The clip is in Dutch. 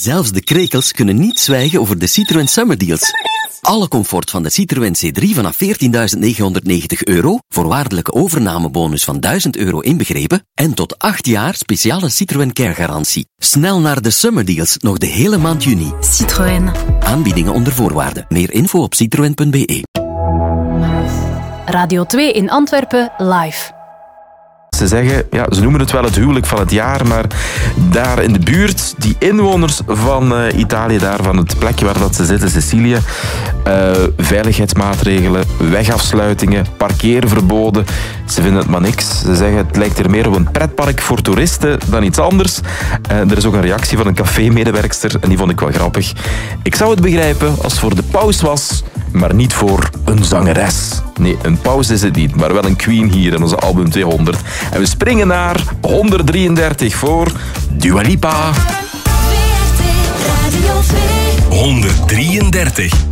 Zelfs de krekels kunnen niet zwijgen over de Citroën Summer Deals. Alle comfort van de Citroën C3 vanaf €14.990, voorwaardelijke overnamebonus van €1.000 inbegrepen en tot 8 jaar speciale Citroën Care garantie. Snel naar de Summer Deals, nog de hele maand juni. Citroën. Aanbiedingen onder voorwaarden. Meer info op citroen.be. Radio 2 in Antwerpen live. Ze zeggen, ja, ze noemen het wel het huwelijk van het jaar, maar daar in de buurt, die inwoners van Italië, daar van het plekje waar dat ze zitten, Sicilië, veiligheidsmaatregelen, wegafsluitingen, parkeerverboden, ze vinden het maar niks. Ze zeggen, het lijkt er meer op een pretpark voor toeristen dan iets anders. Er is ook een reactie van een café-medewerkster en die vond ik wel grappig. Ik zou het begrijpen als het voor de paus was, maar niet voor een zangeres. Nee, een paus is het niet, maar wel een queen hier in onze album 200. En we springen naar 133 voor Dua Lipa. 133.